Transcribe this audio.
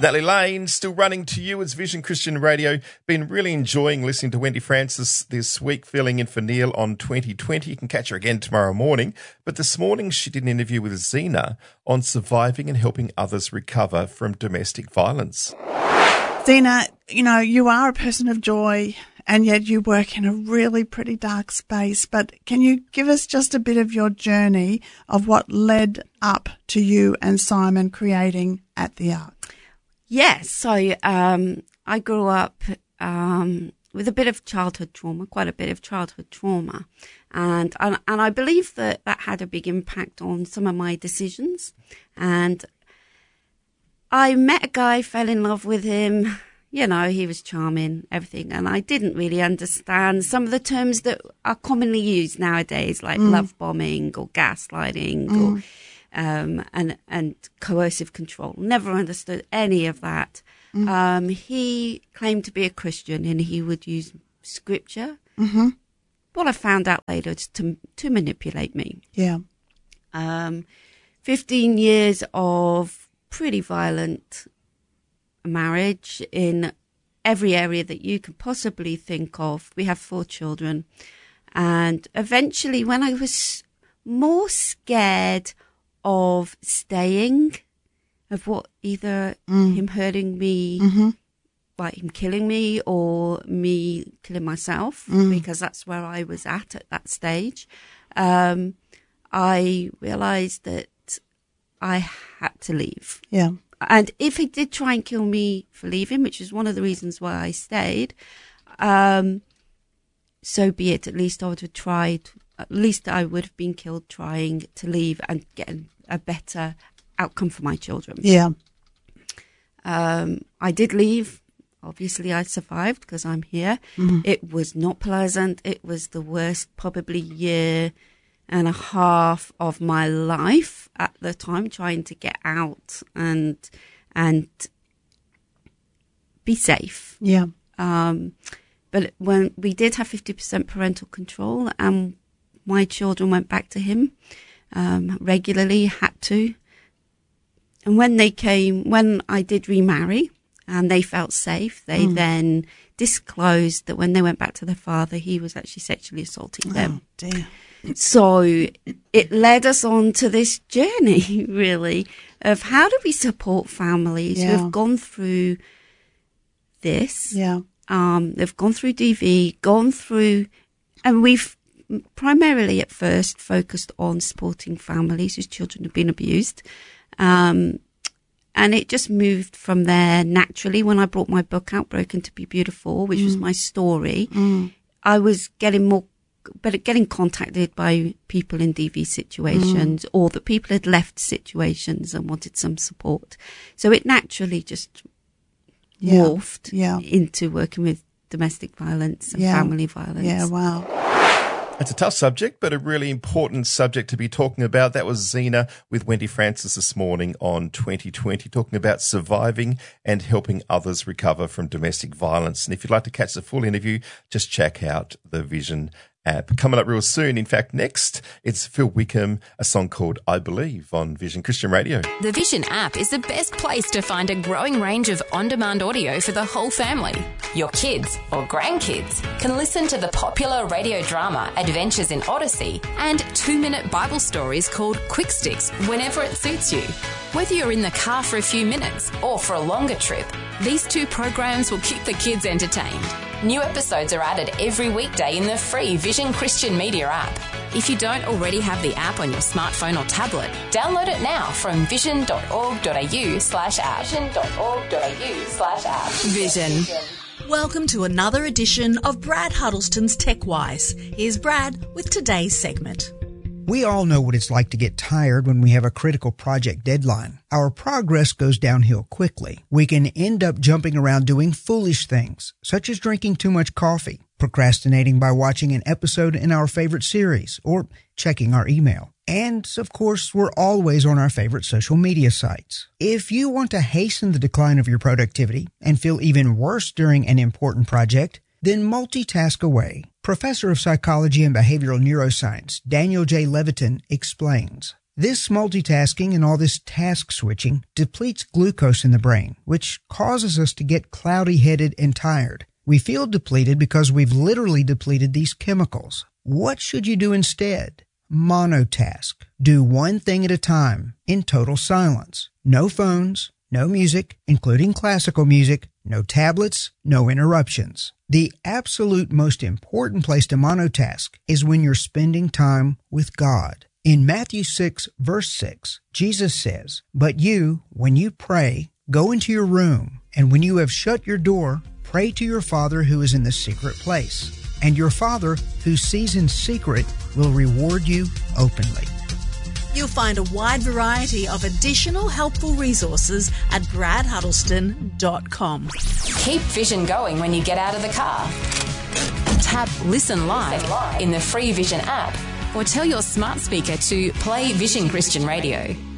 Natalie Lane, still running to you as Vision Christian Radio. Been really enjoying listening to Wendy Francis this week, filling in for Neil on 2020. You can catch her again tomorrow morning. But this morning she did an interview with Zena on surviving and helping others recover from domestic violence. Zena, you are a person of joy, and yet you work in a really pretty dark space. But can you give us just a bit of your journey of what led up to you and Simon creating At the Ark? Yes. So I grew up with a bit of childhood trauma, quite a bit of childhood trauma. And I believe that had a big impact on some of my decisions. And I met a guy, fell in love with him. He was charming, everything. And I didn't really understand some of the terms that are commonly used nowadays, like love bombing or gaslighting or and coercive control. Never understood any of that. He claimed to be a Christian and he would use scripture. Mm-hmm. What I found out later is to manipulate me. Yeah. 15 years of pretty violent marriage in every area that you can possibly think of. We have 4 children. And eventually, when I was more scared of staying, of what either him hurting me, like him killing me, or me killing myself, because that's where I was at that stage, I realized that I had to leave. Yeah. And if he did try and kill me for leaving, which is one of the reasons why I stayed, so be it. At least I would have tried. At least I would have been killed trying to leave and get a better outcome for my children. Yeah. I did leave. Obviously, I survived because I'm here. Mm-hmm. It was not pleasant. It was the worst, probably year and a half of my life at the time, trying to get out and be safe. Yeah. But when we did have 50% parental control, and my children went back to him regularly, had to. And when I did remarry and they felt safe, they then disclosed that when they went back to their father, he was actually sexually assaulting them. Oh, dear. So it led us on to this journey, really, of how do we support families who have gone through this. Yeah. They've gone through DV, and we've primarily at first focused on supporting families whose children have been abused. And it just moved from there naturally. When I brought my book out, Broken to Be Beautiful, which was my story, I was getting contacted by people in DV situations or that people had left situations and wanted some support. So it naturally just morphed into working with domestic violence and family violence. Yeah, wow. It's a tough subject, but a really important subject to be talking about. That was Zena with Wendy Francis this morning on 2020, talking about surviving and helping others recover from domestic violence. And if you'd like to catch the full interview, just check out the Vision app. Coming up real soon, in fact, next, it's Phil Wickham, a song called I Believe on Vision Christian Radio. The Vision app is the best place to find a growing range of on-demand audio for the whole family. Your kids or grandkids can listen to the popular radio drama Adventures in Odyssey and 2-minute Bible stories called Quick Sticks whenever it suits you. Whether you're in the car for a few minutes or for a longer trip, these 2 programs will keep the kids entertained. New episodes are added every weekday in the free Vision Christian Media app. If you don't already have the app on your smartphone or tablet, download it now from vision.org.au/app. Vision.org.au/app. Vision. Welcome to another edition of Brad Huddleston's TechWise. Here's Brad with today's segment. We all know what it's like to get tired when we have a critical project deadline. Our progress goes downhill quickly. We can end up jumping around doing foolish things, such as drinking too much coffee, procrastinating by watching an episode in our favorite series, or checking our email. And, of course, we're always on our favorite social media sites. If you want to hasten the decline of your productivity and feel even worse during an important project, then multitask away. Professor of Psychology and Behavioral Neuroscience Daniel J. Levitin explains. This multitasking and all this task switching depletes glucose in the brain, which causes us to get cloudy-headed and tired. We feel depleted because we've literally depleted these chemicals. What should you do instead? Monotask. Do one thing at a time in total silence. No phones, no music, including classical music, no tablets, no interruptions. The absolute most important place to monotask is when you're spending time with God. In Matthew 6, verse 6, Jesus says, "But you, when you pray, go into your room, and when you have shut your door, pray to your Father who is in the secret place, and your Father who sees in secret will reward you openly." You'll find a wide variety of additional helpful resources at bradhuddleston.com. Keep Vision going when you get out of the car. Tap Listen Live in the free Vision app or tell your smart speaker to play Vision Christian Radio.